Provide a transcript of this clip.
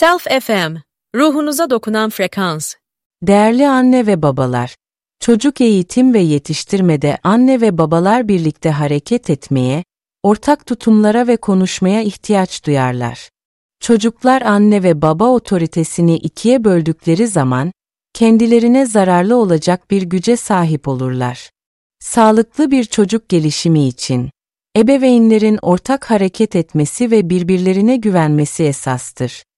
Self FM, ruhunuza dokunan frekans. Değerli anne ve babalar, çocuk eğitim ve yetiştirmede anne ve babalar birlikte hareket etmeye, ortak tutumlara ve konuşmaya ihtiyaç duyarlar. Çocuklar anne ve baba otoritesini ikiye böldükleri zaman, kendilerine zararlı olacak bir güce sahip olurlar. Sağlıklı bir çocuk gelişimi için, ebeveynlerin ortak hareket etmesi ve birbirlerine güvenmesi esastır.